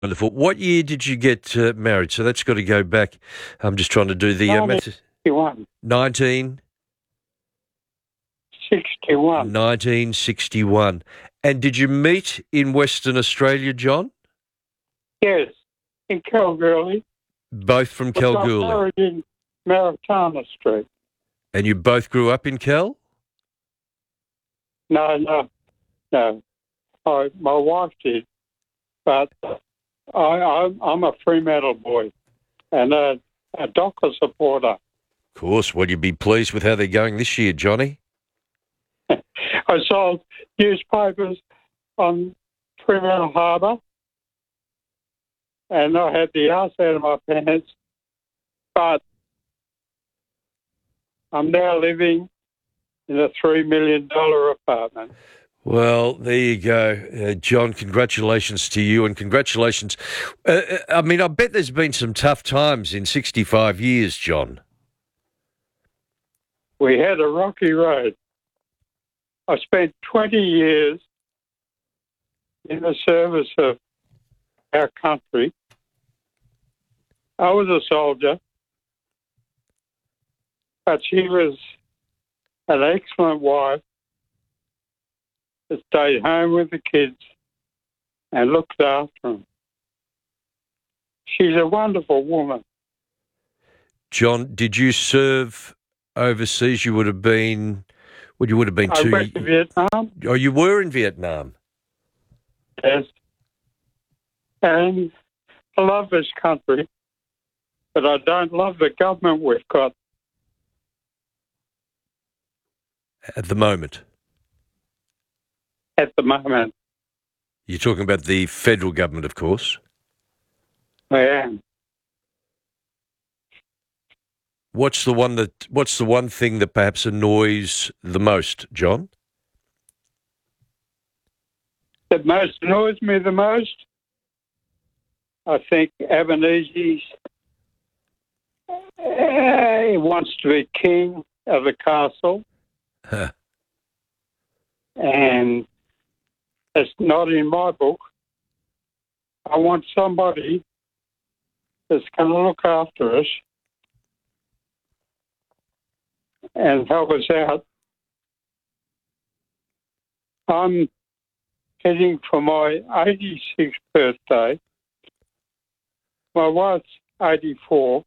Wonderful. What year did you get married? So that's got to go back. I'm just trying to do the math. 1961. 61. 1961. And did you meet in Western Australia, John? Yes, in Kalgoorlie. Both from We got Kalgoorlie. married in Maritana Street. And you both grew up in Cal? No. My wife did, but I'm a Fremantle boy and a Docker supporter. Of course. Well, you'd be pleased with how they're going this year, Johnny. I sold newspapers on Fremantle Harbour, and I had the arse out of my pants, but I'm now living in a $3 million apartment. Well, there you go, John. Congratulations to you, and congratulations. I mean, I bet there's been some tough times in 65 years, John. We had a rocky road. I spent 20 years in the service of our country. I was a soldier, but she was an excellent wife that stayed home with the kids and looked after them. She's a wonderful woman. John, did you serve overseas? You would have been... Well, you would have been I went to Vietnam. Oh, you were in Vietnam? Yes. And I love this country, but I don't love the government we've got. At the moment? At the moment. You're talking about the federal government, of course? I am. What's the one thing that perhaps annoys the most, John? That most annoys me the most, I think Albanese he wants to be king of the castle. Huh. And it's not in my book. I want somebody that's going to look after us and help us out. I'm heading for my 86th birthday. My wife's 84.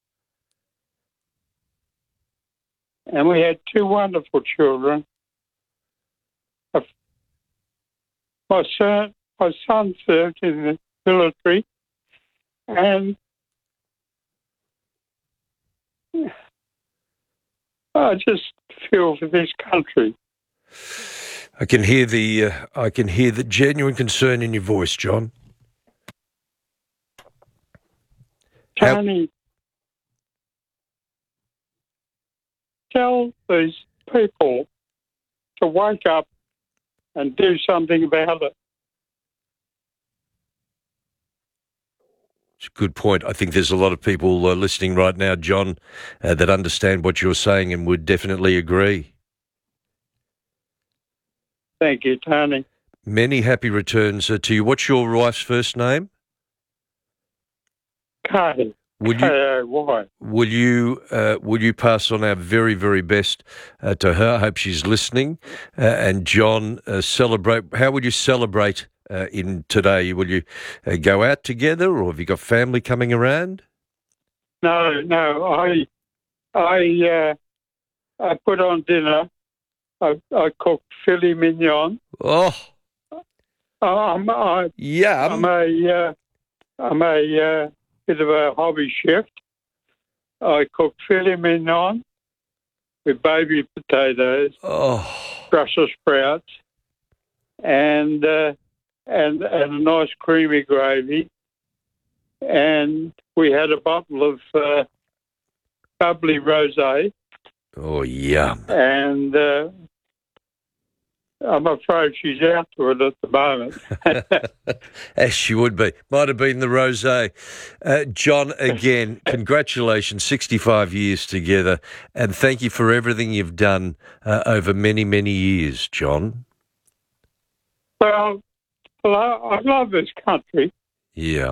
And we had two wonderful children. My son served in the military, and I just feel for this country. I can hear the genuine concern in your voice, John. Tony, tell these people to wake up and do something about it. It's a good point. I think there's a lot of people listening right now, John, that understand what you're saying and would definitely agree. Thank you, Tony. Many happy returns to you. What's your wife's first name? Cardi. Would you pass on our very, very best to her? I hope she's listening. And John, celebrate. How would you celebrate in today? Will you go out together, or have you got family coming around? No. I put on dinner. I cooked filet mignon. Oh, I'm a bit of a hobby chef. I cooked filet mignon with baby potatoes, Brussels sprouts, and a nice creamy gravy. And we had a bottle of bubbly rosé. Oh, yum! And I'm afraid she's out to it at the moment. As she would be. Might have been the rosé. John, again, congratulations, 65 years together, and thank you for everything you've done over many, many years, John. Well, I love this country. Yeah.